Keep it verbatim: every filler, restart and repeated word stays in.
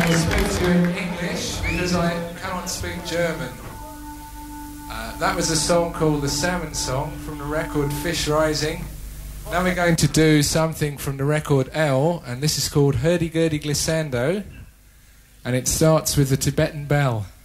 going to speak to you in English because I cannot speak German. Uh, that was a song called The Salmon Song from the record Fish Rising. Now we're going to do something from the record L, and this is called Hurdy Gurdy Glissando, and it starts with the Tibetan bell.